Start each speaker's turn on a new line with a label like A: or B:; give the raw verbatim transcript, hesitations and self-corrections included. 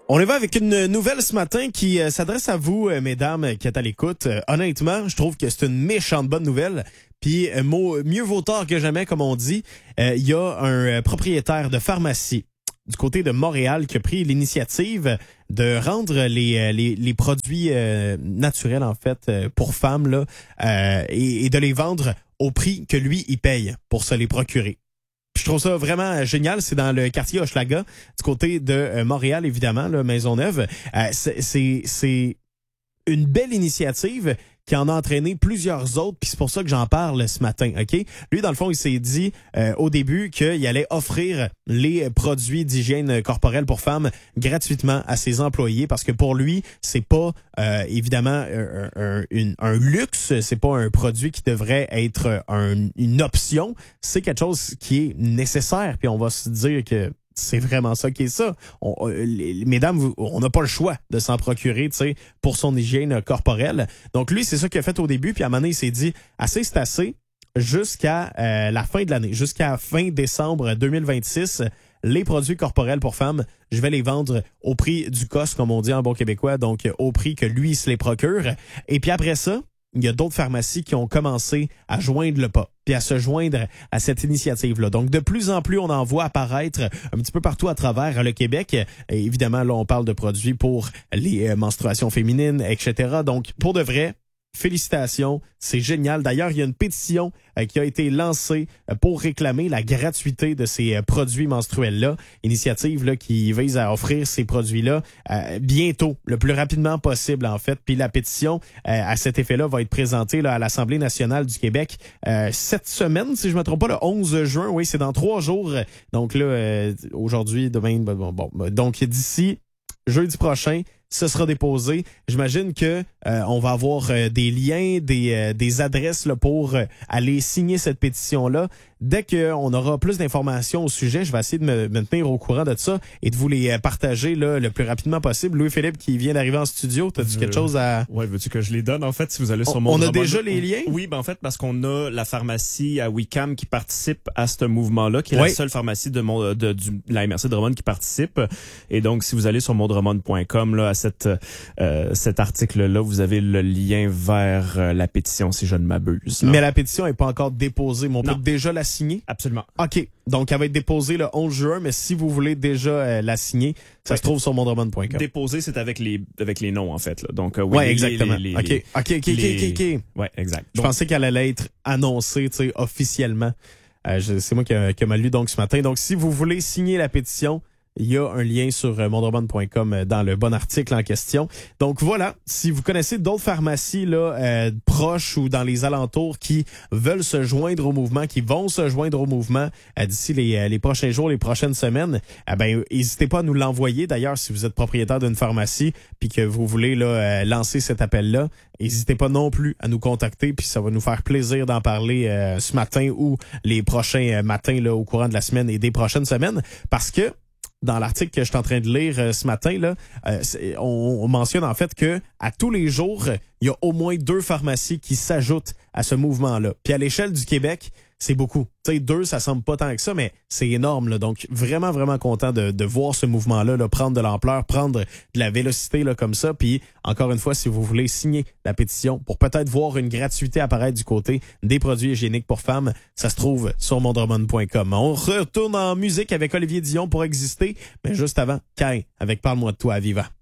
A: On y va avec une nouvelle ce matin qui euh, s'adresse à vous, euh, mesdames, qui êtes à l'écoute. Euh, honnêtement, je trouve que c'est une méchante bonne nouvelle. Puis euh, mot, mieux vaut tard que jamais, comme on dit. Il euh, y a un euh, propriétaire de pharmacie du côté de Montréal qui a pris l'initiative de rendre les euh, les, les produits euh, naturels, en fait, euh, pour femmes, là, euh, et, et de les vendre au prix que lui, il paye pour se les procurer. Je trouve ça vraiment génial. C'est dans le quartier Hochelaga, du côté de euh, Montréal, évidemment, là, Maisonneuve. Euh, c'est, c'est, c'est une belle initiative qui en a entraîné plusieurs autres, puis c'est pour ça que j'en parle ce matin, OK? Lui, dans le fond, il s'est dit euh, au début qu'il allait offrir les produits d'hygiène corporelle pour femmes gratuitement à ses employés, parce que pour lui, c'est pas euh, évidemment un, un, une, un luxe, c'est pas un produit qui devrait être un, une option, c'est quelque chose qui est nécessaire, puis on va se dire que c'est vraiment ça qui est ça. On, les, mesdames, vous, on n'a pas le choix de s'en procurer, tu sais, pour son hygiène corporelle. Donc lui, c'est ça qu'il a fait au début, puis à un moment donné, il s'est dit, assez c'est assez, jusqu'à euh, la fin de l'année, jusqu'à fin décembre deux mille vingt-six, les produits corporels pour femmes, je vais les vendre au prix du C O S, comme on dit en bon québécois, donc au prix que lui se les procure. Et puis après ça, il y a d'autres pharmacies qui ont commencé à joindre le pas, puis à se joindre à cette initiative-là. Donc, de plus en plus, on en voit apparaître un petit peu partout à travers le Québec. Et évidemment, là, on parle de produits pour les menstruations féminines, et cetera. Donc, pour de vrai, félicitations, c'est génial. D'ailleurs, il y a une pétition euh, qui a été lancée euh, pour réclamer la gratuité de ces euh, produits menstruels-là. Initiative là, qui vise à offrir ces produits-là euh, bientôt, le plus rapidement possible en fait. Puis la pétition euh, à cet effet-là va être présentée là, à l'Assemblée nationale du Québec euh, cette semaine, si je me trompe pas, le onze juin. Oui, c'est dans trois jours. Donc là, euh, aujourd'hui, demain, bon, bon, donc d'ici jeudi prochain, ce sera déposé. J'imagine que euh, on va avoir euh, des liens, des, euh, des adresses là, pour euh, aller signer cette pétition-là. Dès qu'on aura plus d'informations au sujet, je vais essayer de me, me tenir au courant de ça et de vous les euh, partager là, le plus rapidement possible. Louis-Philippe qui vient d'arriver en studio, t'as-tu euh, quelque chose à...
B: Ouais, veux-tu que je les donne en fait si vous allez sur
A: on,
B: mon...
A: On a
B: roman...
A: déjà les liens?
B: Oui, ben en fait parce qu'on a la pharmacie à Wickham qui participe à ce mouvement-là, qui est oui. la seule pharmacie de, mon, de, de la M R C de Drummond qui participe. Et donc, si vous allez sur mondromond point com là, à cette, euh, cet article-là, vous avez le lien vers euh, la pétition, si je ne m'abuse. Là.
A: Mais la pétition n'est pas encore déposée, mais on non. peut déjà la signer?
B: Absolument.
A: OK. Donc, elle va être déposée le onze juin, mais si vous voulez déjà euh, la signer, ça ouais. se trouve sur mondromond point com.
B: Déposer, c'est avec les avec les noms, en fait. Là. Donc, euh, oui,
A: ouais,
B: les,
A: exactement.
B: Les, les,
A: OK, OK, OK,
B: les...
A: OK, OK.
B: Ouais, exact.
A: Je
B: donc,
A: pensais qu'elle allait être annoncée, tu sais, officiellement. Euh, je, c'est moi qui a, qui a mal lu donc ce matin. Donc, si vous voulez signer la pétition, il y a un lien sur euh, mondromond point com dans le bon article en question. Donc voilà, si vous connaissez d'autres pharmacies là euh, proches ou dans les alentours qui veulent se joindre au mouvement, qui vont se joindre au mouvement euh, d'ici les, euh, les prochains jours, les prochaines semaines, eh ben n'hésitez pas à nous l'envoyer. D'ailleurs, si vous êtes propriétaire d'une pharmacie puis que vous voulez là euh, lancer cet appel-là, n'hésitez pas non plus à nous contacter, puis ça va nous faire plaisir d'en parler euh, ce matin ou les prochains euh, matins là au courant de la semaine et des prochaines semaines, parce que dans l'article que je suis en train de lire euh, ce matin, là, euh, on, on mentionne en fait que à tous les jours, il y a au moins deux pharmacies qui s'ajoutent à ce mouvement-là. Puis à l'échelle du Québec, c'est beaucoup. Tu sais, deux, ça semble pas tant que ça, mais c'est énorme. Là. Donc, vraiment, vraiment content de, de voir ce mouvement-là là, prendre de l'ampleur, prendre de la vélocité là, comme ça. Puis, encore une fois, si vous voulez signer la pétition pour peut-être voir une gratuité apparaître du côté des produits hygiéniques pour femmes, ça se trouve sur mondromond point com. On retourne en musique avec Olivier Dion pour exister, mais juste avant, Cain avec Parle-moi de toi à Viva.